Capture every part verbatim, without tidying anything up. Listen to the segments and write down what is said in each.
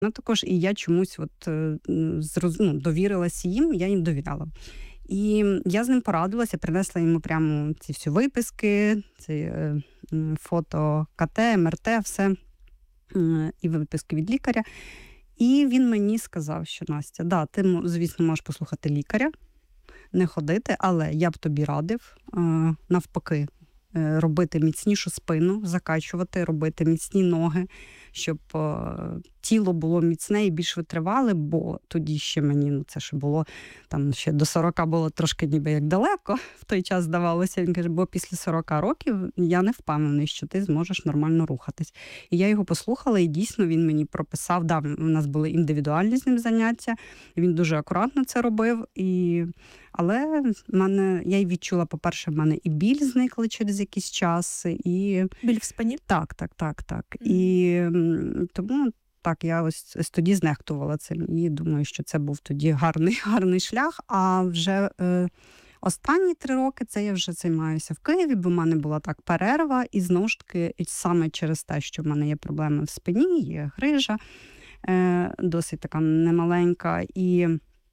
Ну, також і я чомусь от, е, м, зроз ну, довірилась їм, я їм довіряла. І я з ним порадилася, принесла йому прямо ці всі виписки, ці е, м, фото ка те, ем ер те, все, м, і виписки від лікаря. І він мені сказав, що Настя, да, ти, м, звісно, можеш послухати лікаря, не ходити, але я б тобі радив е, навпаки е, робити міцнішу спину, закачувати, робити міцні ноги, щоб е, тіло було міцне і більш витривале, бо тоді ще мені, ну це ще було, там ще до сорока було трошки ніби як далеко, в той час здавалося. Він каже, бо після сорока років я не впевнений, що ти зможеш нормально рухатись. І я його послухала, і дійсно він мені прописав, да, у нас були індивідуальні з ним заняття, він дуже акуратно це робив, і... але в мене, я й відчула, по-перше, в мене і біль зникли через якийсь час, і... Біль в спині? Так, так, так, так. Мгм. І м, тому так, я ось, ось тоді знехтувала цим. І думаю, що це був тоді гарний, гарний шлях. А вже е, останні три роки це я вже займаюся в Києві, бо в мене була так перерва. І знову ж таки, і саме через те, що в мене є проблеми в спині, є грижа, е, досить така немаленька. І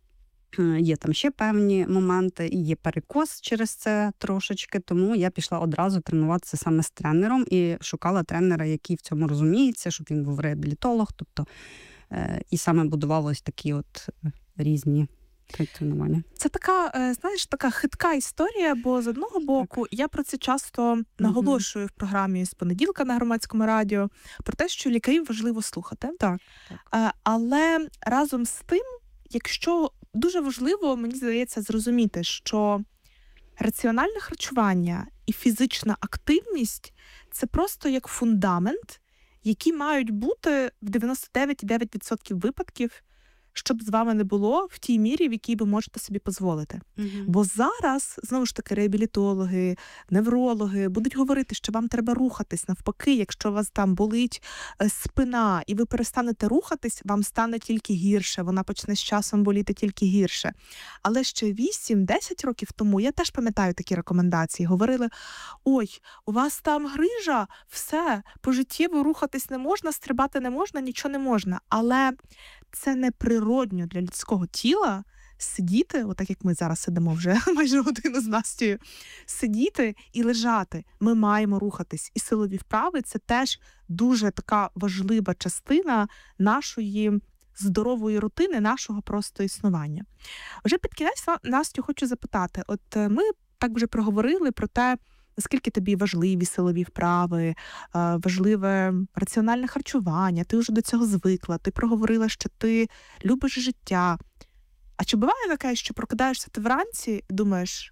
е, є там ще певні моменти, і є перекос через це трошечки, тому я пішла одразу тренуватися саме з тренером і шукала тренера, який в цьому розуміється, щоб він був реабілітолог, тобто е, і саме будував ось такі от е, різні тренування. Це така, е, знаєш, така хитка історія, бо з одного боку, я про це часто наголошую в програмі «З понеділка» на Громадському радіо, про те, що лікарів важливо слухати. Так, так. Е, Але разом з тим, якщо дуже важливо, мені здається, зрозуміти, що раціональне харчування і фізична активність – це просто як фундамент, які мають бути в дев'яносто дев'ять цілих дев'ять десятих відсотка випадків, щоб з вами не було в тій мірі, в якій ви можете собі дозволити. Мгм. Бо зараз, знову ж таки, реабілітологи, неврологи будуть говорити, що вам треба рухатись. Навпаки, якщо у вас там болить е, спина, і ви перестанете рухатись, вам стане тільки гірше, вона почне з часом боліти тільки гірше. Але ще вісім-десять років тому, я теж пам'ятаю такі рекомендації, говорили, ой, у вас там грижа, все, пожиттєво рухатись не можна, стрибати не можна, нічого не можна. Але це неприродньо для людського тіла сидіти, отак як ми зараз сидимо вже майже годину з Настею, сидіти і лежати. Ми маємо рухатись. І силові вправи – це теж дуже така важлива частина нашої здорової рутини, нашого просто існування. Вже під кінець, Настю, хочу запитати. От е, ми так вже проговорили про те, наскільки тобі важливі силові вправи, е, важливе раціональне харчування, ти вже до цього звикла, ти проговорила, що ти любиш життя. А чи буває таке, що прокидаєшся ти вранці і думаєш,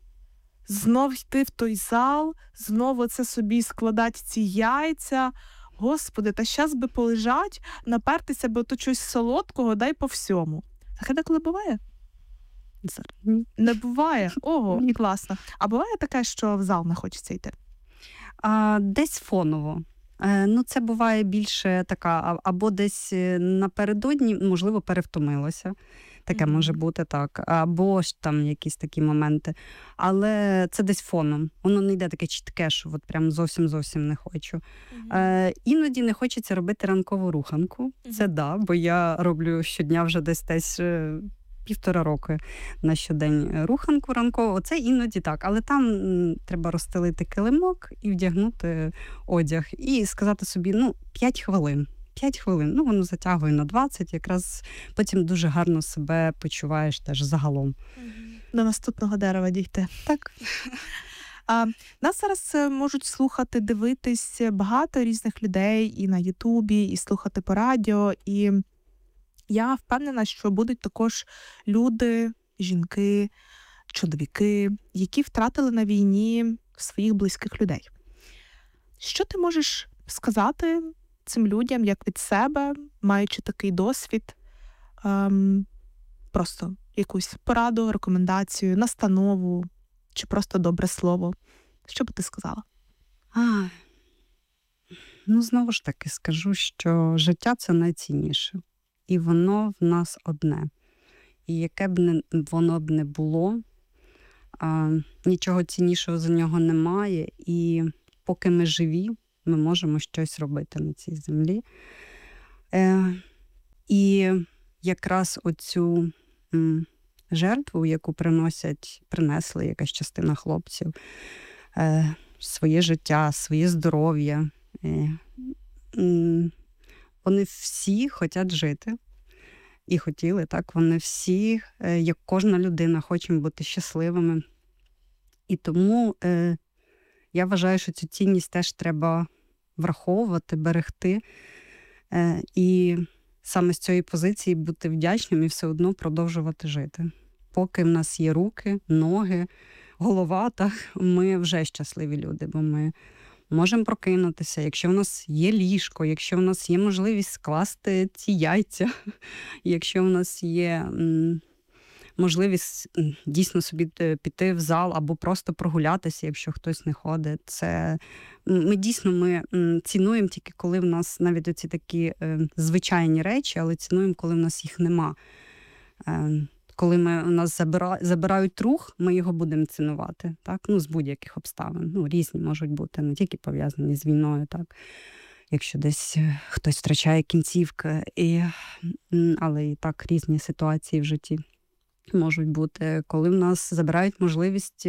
знов йти в той зал, знову це собі складати ці яйця, Господи, та щас би полежать, напертися би ото чогось солодкого, дай по всьому. Таке деколи буває? Зараз. Ні. Не буває? Ого, Ні. класно. А буває таке, що в зал не хочеться йти? А, десь фоново. Е, ну, це буває більше така, а- або десь е, напередодні, можливо, перевтомилася. Таке Мгм. може бути так. Або ж там якісь такі моменти. Але це десь фоном. Воно не йде таке чітке, що от прям зовсім-зовсім не хочу. Е, іноді не хочеться робити ранкову руханку. Це Мгм. да, бо я роблю щодня вже десь десь е, півтора роки на щодень е, руханку ранкову. Це іноді так. Але там м, треба розстелити килимок і вдягнути одяг. І сказати собі, ну, п'ять хвилин. п'ять хвилин. Ну, воно затягує на двадцять. Якраз потім дуже гарно себе почуваєш теж загалом. До наступного дерева дійти. Так. А, нас зараз е, можуть слухати, дивитись багато різних людей і на Ютубі, і слухати по радіо. І я впевнена, що будуть також люди, жінки, чоловіки, які втратили на війні своїх близьких людей. Що ти можеш сказати цим людям, як від себе, маючи такий досвід, ем, просто якусь пораду, рекомендацію, настанову чи просто добре слово? Що би ти сказала? А, ну, знову ж таки, скажу, що життя – це найцінніше. І воно в нас одне. І яке б не, воно б не було, а, нічого ціннішого за нього немає. І поки ми живі, ми можемо щось робити на цій землі. Е, якраз оцю м, жертву, яку приносять, принесли якась частина хлопців, е, своє життя, своє здоров'я. Е, м, вони всі хочуть жити. І хотіли, так, вони всі, е, як кожна людина, хочемо бути щасливими. І тому е, я вважаю, що цю цінність теж треба враховувати, берегти. Е, і саме з цієї позиції бути вдячним і все одно продовжувати жити. Поки в нас є руки, ноги, голова, так, ми вже щасливі люди, бо ми можемо прокинутися, якщо в нас є ліжко, якщо в нас є можливість скласти ці яйця, якщо в нас є м, можливість м, дійсно собі е, піти в зал або просто прогулятися, якщо хтось не ходить. Це ми дійсно ми м, цінуємо тільки коли в нас навіть оці такі е, звичайні речі, але цінуємо, коли в нас їх нема. Е, Коли ми, у нас забира, забирають рух, ми його будемо цінувати, так? Ну, з будь-яких обставин. Ну, різні можуть бути, не тільки пов'язані з війною, так? Якщо десь хтось втрачає кінцівки, і, але і так різні ситуації в житті можуть бути. Коли в нас забирають можливість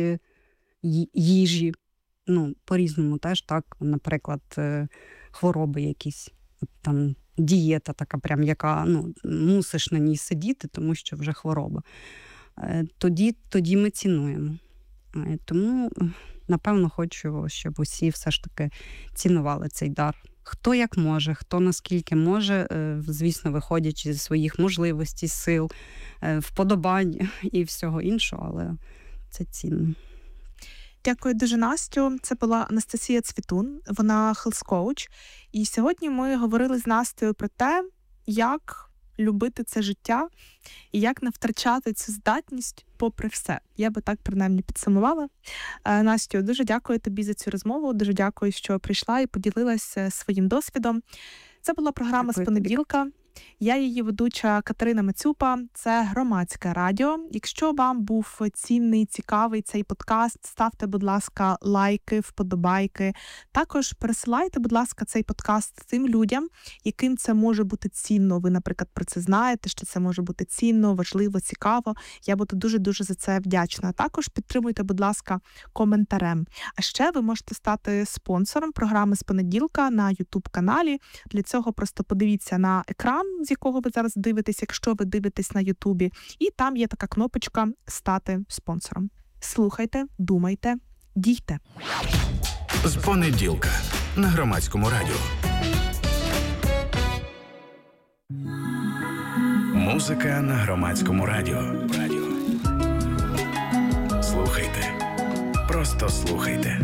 їжі, ну, по-різному теж, так? Наприклад, хвороби якісь, там, дієта така прям, яка, ну, мусиш на ній сидіти, тому що вже хвороба. Тоді, тоді ми цінуємо. Тому, напевно, хочу, щоб усі все ж таки цінували цей дар. Хто як може, хто наскільки може, звісно, виходячи зі своїх можливостей, сил, вподобань і всього іншого, але це цінно. Дякую дуже, Настю. Це була Анастасія Цвітун, вона хелс-коуч. І сьогодні ми говорили з Настею про те, як любити це життя і як не втрачати цю здатність попри все. Я би так принаймні підсумувала. Настю, дуже дякую тобі за цю розмову, дуже дякую, що прийшла і поділилася своїм досвідом. Це була програма «З понеділка». Я її ведуча Катерина Мацюпа. Це громадське радіо. Якщо вам був цінний, цікавий цей подкаст, ставте, будь ласка, лайки, вподобайки. Також пересилайте, будь ласка, цей подкаст тим людям, яким це може бути цінно. Ви, наприклад, про це знаєте, що це може бути цінно, важливо, цікаво. Я буду дуже-дуже за це вдячна. Також підтримуйте, будь ласка, коментарем. А ще ви можете стати спонсором програми «З понеділка» на ютуб-каналі. Для цього просто подивіться на екран, з якого ви зараз дивитесь, якщо ви дивитесь на Ютубі. І там є така кнопочка «Стати спонсором». Слухайте, думайте, дійте. З понеділка на Громадському радіо. Музика на Громадському радіо. Радіо. Слухайте. Просто слухайте.